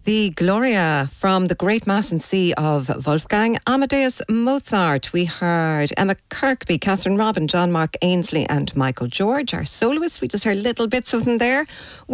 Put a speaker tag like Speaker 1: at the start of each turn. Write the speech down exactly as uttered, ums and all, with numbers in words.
Speaker 1: The Gloria from the Great Mass and Sea of Wolfgang Amadeus Mozart. We heard Emma Kirkby, Catherine Robin, John Mark Ainsley and Michael George, our soloists. We just heard little bits of them there.